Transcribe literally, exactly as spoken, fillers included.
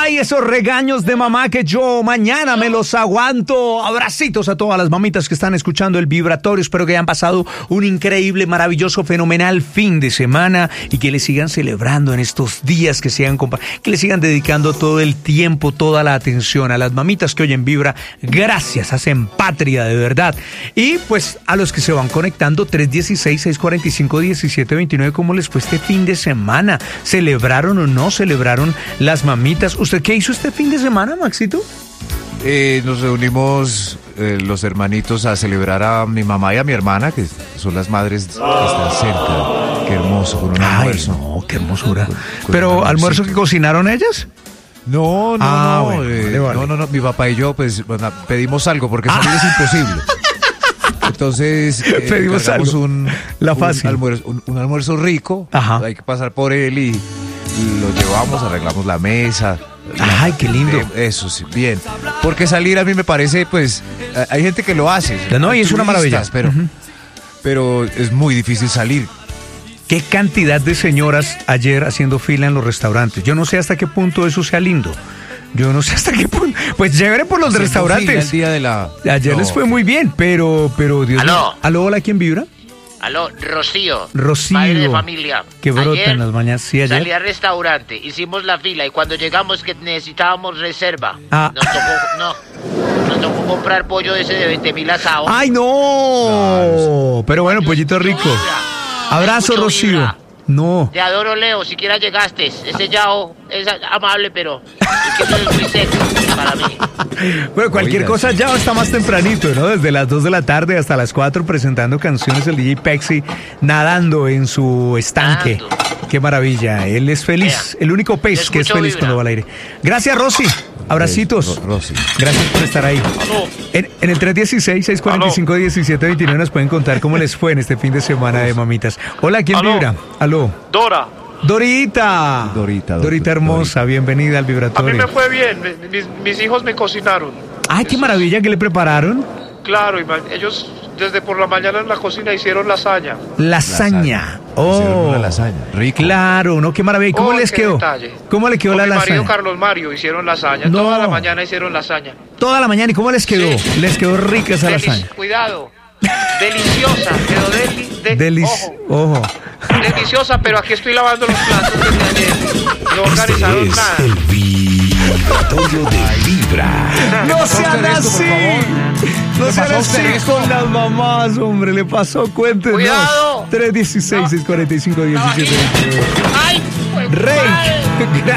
Ay, esos regaños de mamá que yo mañana me los aguanto. Abracitos a todas las mamitas que están escuchando el vibratorio. Espero que hayan pasado un increíble, maravilloso, fenomenal fin de semana y que le sigan celebrando en estos días, que sigan compa- que le sigan dedicando todo el tiempo, toda la atención a las mamitas que oyen Vibra. Gracias, hacen patria de verdad. Y pues a los que se van conectando, tres uno seis, seis cuatro cinco, uno siete dos nueve, ¿cómo les fue este fin de semana? ¿Celebraron o no celebraron las mamitas? ¿Usted qué hizo este fin de semana, Maxito? Eh, nos reunimos eh, los hermanitos a celebrar a mi mamá y a mi hermana, que son las madres que están cerca. Qué hermoso, con un Ay, almuerzo. no, qué hermosura. Con- con ¿Pero un almuerzo que almuercito. cocinaron ellas? No, no, Ah, no, bueno, eh, vale, vale. no, no, no, mi papá y yo, pues, bueno, pedimos algo, porque salir es imposible. Entonces, eh, Pedimos cargamos algo. Un, La un fácil. almuerzo, un, un almuerzo rico. Ajá. Hay que pasar por él y lo llevamos, arreglamos la mesa. Ay, qué lindo. Eh, Eso sí, bien. Porque salir a mí me parece, pues, eh, hay gente que lo hace. No, y es una maravilla. turistas, Pero, Ujú. pero es muy difícil salir. ¿Qué cantidad de señoras ayer haciendo fila en los restaurantes? Yo no sé hasta qué punto eso sea lindo. Yo no sé hasta qué punto. Pues chévere por los de Haciendo fila restaurantes. el día de la... Ayer No. les fue muy bien, pero, pero Dios Aló. mío. ¿Aló, hola, quién vibra? Aló, Rocío. Rocío. Padre de familia. Que brota Ayer en las mañanas. Sí, ayer. Salí al restaurante, hicimos la fila y cuando llegamos que necesitábamos reserva. Ah. Nos tocó, no, nos tocó comprar pollo ese de veinte mil asado. ¡Ay, no! Pero bueno, pollito rico. Abrazo, Mucho Rocío. vibra. No. Te adoro, Leo, siquiera llegaste. Ese Yao es amable, pero es que tú eres muy seco para mí. Bueno, cualquier Oiga, cosa sí. ya está más tempranito, ¿no? Desde las dos de la tarde hasta las cuatro presentando canciones el D J Pexi nadando en su estanque. Nadando. Qué maravilla. Él es feliz. Vea. El único pez Yo que es escucho feliz Vibra. cuando va al aire. Gracias, Rosy. Abracitos. Ro- Rosy. Gracias por estar ahí. Aló. En, en el tres uno seis, seis cuatro cinco, uno siete dos nueve nos pueden contar cómo les fue en este fin de semana de mamitas. Hola, ¿quién Aló. vibra? Aló. Dora, Dorita. Dorita, Dor- Dorita hermosa, bienvenida al a mí vibratorio. me fue bien. mi- Mis, mis hijos me cocinaron. Ay, qué maravilla que le prepararon. Claro, y ma- ellos desde por la mañana en la cocina hicieron lasaña. Lasaña. Hicieron Oh. una lasaña. Rico. Claro, ¿no? Qué maravilla. ¿Y ¿Cómo Oh, les qué quedó? detalle. ¿Cómo le quedó Con la mi marido lasaña? Carlos Mario hicieron lasaña. No. Toda la mañana hicieron lasaña. Toda la mañana. ¿Y cómo les quedó? Sí. Les quedó rica esa Deli- lasaña. Cuidado. Deliciosa. Quedó deli de- Delis. ojo, Ojo. deliciosa, pero aquí estoy lavando los platos desde ayer. No Este organizaron es nada. el vibratorio de Vibra. No pasó sean usted esto, por así. favor? No ¿Le sean pasó a usted así esto? con las mamás, hombre. Le pasó, cuéntenos. Cuidado. tres uno seis, seis cuatro cinco, uno siete dos nueve. ¡Ay! Rey. Gracias.